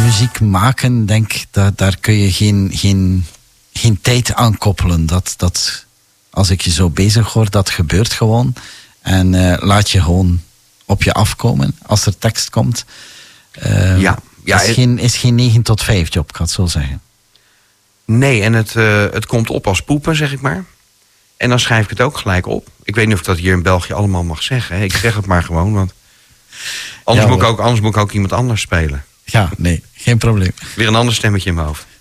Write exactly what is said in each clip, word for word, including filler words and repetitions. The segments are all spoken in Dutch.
muziek maken, denk dat daar kun je geen, geen, geen tijd aan koppelen. Dat, dat, als ik je zo bezig hoor, dat gebeurt gewoon. En uh, laat je gewoon op je afkomen als er tekst komt. Uh, ja, ja, is, het geen, is geen negen tot vijf job, ik ga het zo zeggen. Nee, en het, uh, het komt op als poepen, zeg ik maar. En dan schrijf ik het ook gelijk op. Ik weet niet of ik dat hier in België allemaal mag zeggen. Hè? Ik zeg het maar gewoon, want anders, ja, moet ik ook, anders moet ik ook iemand anders spelen. Ja, nee, geen probleem. Weer een ander stemmetje in mijn hoofd.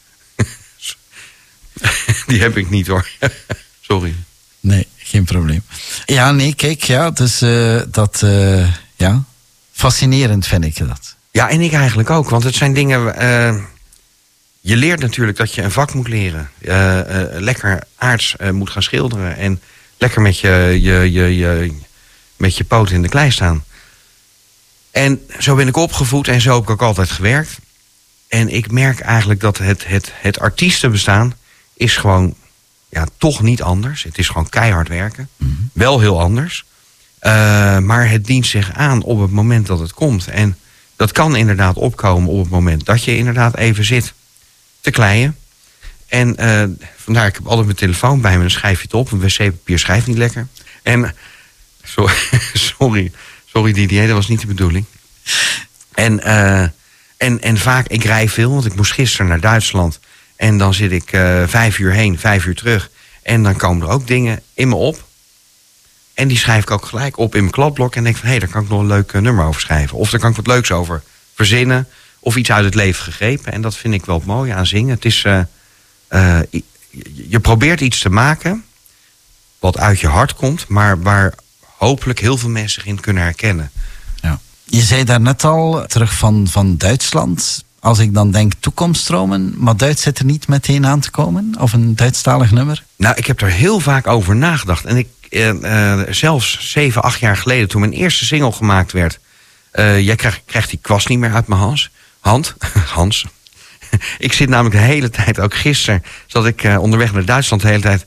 Die heb ik niet hoor. Sorry. Nee, geen probleem. Ja, nee, kijk, ja, dus uh, dat, uh, ja, fascinerend vind ik dat. Ja, en ik eigenlijk ook, want het zijn dingen. Uh, je leert natuurlijk dat je een vak moet leren. Uh, uh, lekker aards uh, moet gaan schilderen en lekker met je, je, je, je, met je poot in de klei staan. En zo ben ik opgevoed en zo heb ik ook altijd gewerkt. En ik merk eigenlijk dat het, het, het artiestenbestaan is gewoon, ja, toch niet anders. Het is gewoon keihard werken. Mm-hmm. Wel heel anders. Uh, maar het dient zich aan op het moment dat het komt. En dat kan inderdaad opkomen op het moment dat je inderdaad even zit te kleien. En uh, vandaar, ik heb altijd mijn telefoon bij me, dan schrijf je het op. Een wc-papier schrijft niet lekker. En, sorry, sorry, sorry Didier, dat was niet de bedoeling. En, uh, en, en vaak, ik rij veel, want ik moest gisteren naar Duitsland. En dan zit ik uh, vijf uur heen, vijf uur terug. En dan komen er ook dingen in me op. En die schrijf ik ook gelijk op in mijn kladblok. En denk van, hé, hey, daar kan ik nog een leuk uh, nummer over schrijven. Of daar kan ik wat leuks over verzinnen. Of iets uit het leven gegrepen. En dat vind ik wel het mooie aan zingen. Het is, uh, uh, je probeert iets te maken wat uit je hart komt, maar waar hopelijk heel veel mensen zich in kunnen herkennen. Ja. Je zei daarnet al, terug van, van Duitsland. Als ik dan denk toekomststromen, maar Duits zit er niet meteen aan te komen? Of een Duitsstalig nummer? Nou, ik heb er heel vaak over nagedacht. En ik, uh, uh, zelfs zeven, acht jaar geleden, toen mijn eerste single gemaakt werd, Uh, jij krijgt, krijgt die kwast niet meer uit mijn hans, hand. Hans. Ik zit namelijk de hele tijd, ook gisteren zat ik uh, onderweg naar Duitsland de hele tijd.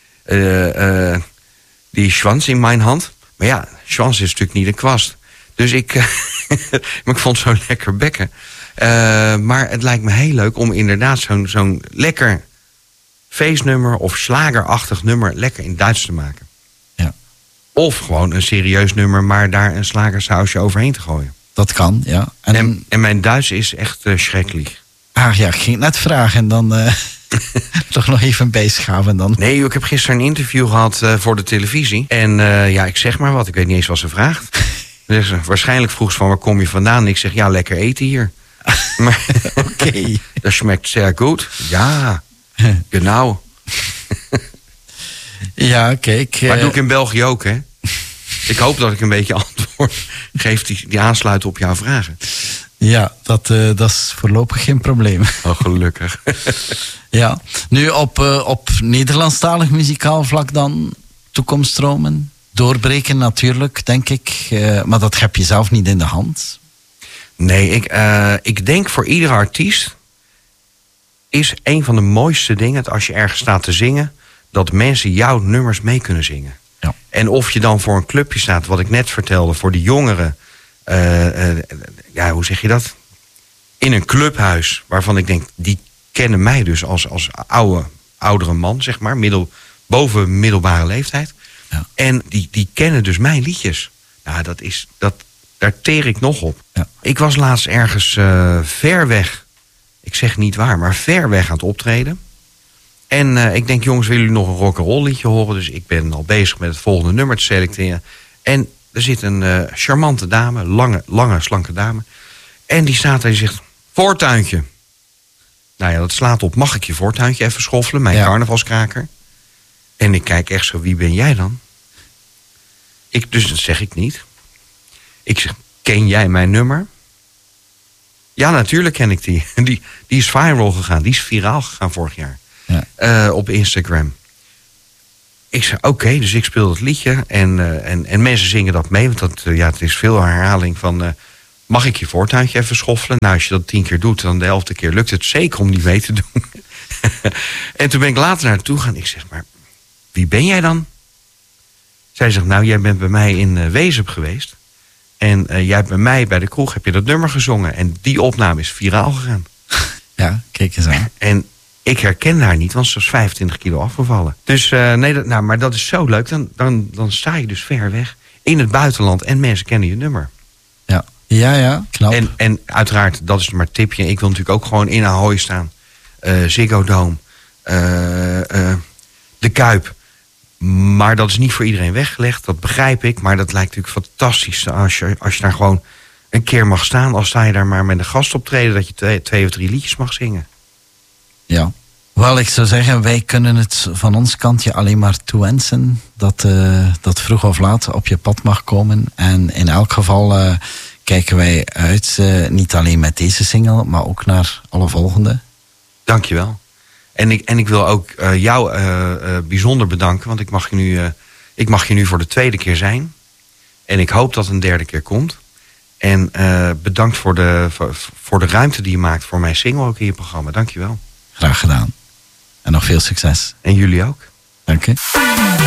Uh, uh, die schwans in mijn hand. Maar ja, schwans is natuurlijk niet een kwast. Dus ik, uh, maar ik vond het zo lekker bekken. Uh, maar het lijkt me heel leuk om inderdaad zo'n, zo'n lekker feestnummer of slagerachtig nummer lekker in Duits te maken. Ja. Of gewoon een serieus nummer, maar daar een slagersausje overheen te gooien. Dat kan, ja. En, en, en mijn Duits is echt uh, schrikkelijk. Ah ja, ik ging net vragen en dan uh, toch nog even bijschaven dan. Nee, ik heb gisteren een interview gehad uh, voor de televisie. En uh, ja, ik zeg maar wat, ik weet niet eens wat ze vraagt. Dus, uh, waarschijnlijk vroeg ze van, waar kom je vandaan? En ik zeg, ja, lekker eten hier. Maar oké. Okay. Dat schmeckt zeer goed. Ja, genau. Ja, kijk. Maar uh, doe ik in België ook, hè? Ik hoop dat ik een beetje antwoord geef die, die aansluiten op jouw vragen. Ja, dat, uh, dat is voorlopig geen probleem. Oh, gelukkig. Ja, nu op, uh, op Nederlandstalig muzikaal vlak dan toekomststromen. Doorbreken natuurlijk, denk ik. Uh, maar dat heb je zelf niet in de hand. Nee, ik, uh, ik denk voor iedere artiest is een van de mooiste dingen, als je ergens staat te zingen, dat mensen jouw nummers mee kunnen zingen. Ja. En of je dan voor een clubje staat, wat ik net vertelde, voor de jongeren. Uh, uh, ja, hoe zeg je dat? In een clubhuis, waarvan ik denk, die kennen mij dus als, als oude, oudere man, zeg maar. Middel, boven middelbare leeftijd. Ja. En die, die kennen dus mijn liedjes. Nou, dat is, dat, daar teer ik nog op. Ja. Ik was laatst ergens uh, ver weg. Ik zeg niet waar, maar ver weg aan het optreden. En uh, ik denk, jongens, willen jullie nog een rock'n'roll liedje horen? Dus ik ben al bezig met het volgende nummer te selecteren. En er zit een uh, charmante dame, lange, lange, slanke dame. En die staat daar en zegt, voortuintje. Nou ja, dat slaat op, mag ik je voortuintje even schoffelen? Mijn ja. carnavalskraker. En ik kijk echt zo, wie ben jij dan? Ik, dus dat zeg ik niet. Ik zeg, ken jij mijn nummer? Ja, natuurlijk ken ik die. Die, die is viral gegaan, die is viraal gegaan vorig jaar. Ja. Uh, op Instagram. Ik zei, oké, okay, dus ik speel het liedje. En, uh, en, en mensen zingen dat mee. Want dat, uh, ja, het is veel herhaling van, Uh, mag ik je voortuintje even schoffelen? Nou, als je dat tien keer doet, dan de elfde keer lukt het zeker om die mee te doen. En toen ben ik later naartoe gegaan. Ik zeg, maar wie ben jij dan? Zij zegt, nou, jij bent bij mij in uh, Wezep geweest. En uh, jij hebt bij mij bij de kroeg heb je dat nummer gezongen. En die opname is viraal gegaan. Ja, kijk eens aan. En ik herken haar niet, want ze was vijfentwintig kilo afgevallen. Dus uh, nee, dat, nou, maar dat is zo leuk. Dan, dan, dan sta je dus ver weg in het buitenland en mensen kennen je nummer. Ja, ja, ja, knap. En, en uiteraard, dat is maar een tipje. Ik wil natuurlijk ook gewoon in Ahoy staan. Uh, Ziggo Dome. Uh, uh, de Kuip. Maar dat is niet voor iedereen weggelegd, dat begrijp ik. Maar dat lijkt natuurlijk fantastisch als je, als je daar gewoon een keer mag staan. Al sta je daar maar met een gastoptreden, dat je twee, twee of drie liedjes mag zingen. Ja. Wel, ik zou zeggen, wij kunnen het van ons kantje alleen maar toewensen dat uh, dat vroeg of laat op je pad mag komen. En in elk geval uh, kijken wij uit, uh, niet alleen met deze single, maar ook naar alle volgende. Dankjewel. En ik, en ik wil ook uh, jou uh, uh, bijzonder bedanken, want ik mag, je nu, uh, ik mag je nu voor de tweede keer zijn. En ik hoop dat het een derde keer komt. En uh, bedankt voor de, voor, voor de ruimte die je maakt voor mijn single ook in je programma. Dankjewel. Graag gedaan. En nog veel succes. En jullie ook. Dank je.